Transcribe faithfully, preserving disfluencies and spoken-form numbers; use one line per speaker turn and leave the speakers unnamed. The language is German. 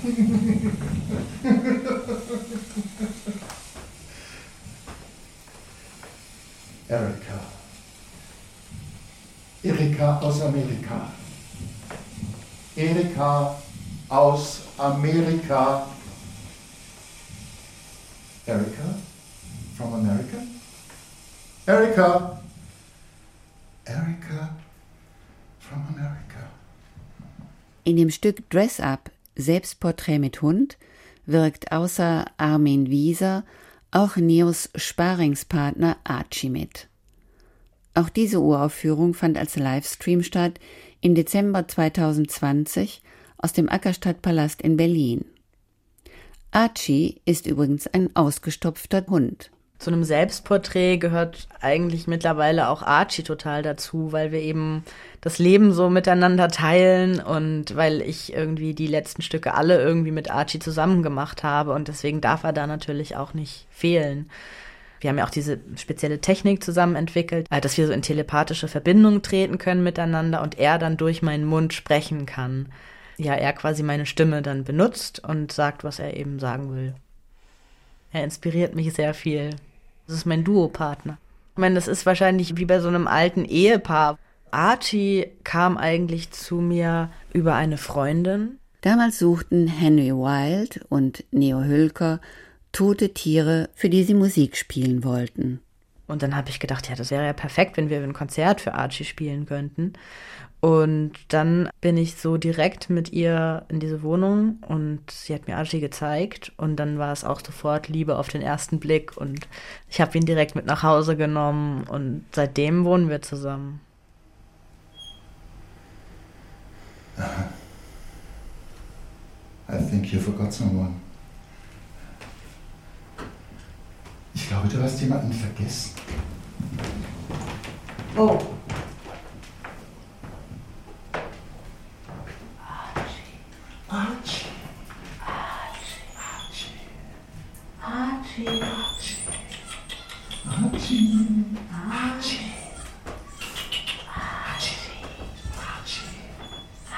Erika. Erika aus Amerika. Erika aus Amerika. Erika from America? Erika. Erika from America.
In dem Stück Dress Up, Selbstporträt mit Hund, wirkt außer Armin Wieser auch Neos Sparingspartner Archie mit. Auch diese Uraufführung fand als Livestream statt im Dezember zweitausendzwanzig aus dem Ackerstadtpalast in Berlin. Archie ist übrigens ein ausgestopfter Hund.
Zu einem Selbstporträt gehört eigentlich mittlerweile auch Archie total dazu, weil wir eben das Leben so miteinander teilen und weil ich irgendwie die letzten Stücke alle irgendwie mit Archie zusammen gemacht habe und deswegen darf er da natürlich auch nicht fehlen. Wir haben ja auch diese spezielle Technik zusammen entwickelt, dass wir so in telepathische Verbindung treten können miteinander und er dann durch meinen Mund sprechen kann. Ja, er quasi meine Stimme dann benutzt und sagt, was er eben sagen will. Er inspiriert mich sehr viel. Das ist mein Duopartner. Ich meine, das ist wahrscheinlich wie bei so einem alten Ehepaar. Archie kam eigentlich zu mir über eine Freundin.
Damals suchten Henry Wild und Neo Hülker tote Tiere, für die sie Musik spielen wollten.
Und dann habe ich gedacht, ja, das wäre ja perfekt, wenn wir ein Konzert für Archie spielen könnten. Und dann bin ich so direkt mit ihr in diese Wohnung und sie hat mir Archie gezeigt und dann war es auch sofort Liebe auf den ersten Blick und ich habe ihn direkt mit nach Hause genommen und seitdem wohnen wir zusammen.
I think you forgot someone. Ich glaube, du hast jemanden vergessen. Oh. Archie. Archie. Archie. Archie. Archie. Archie.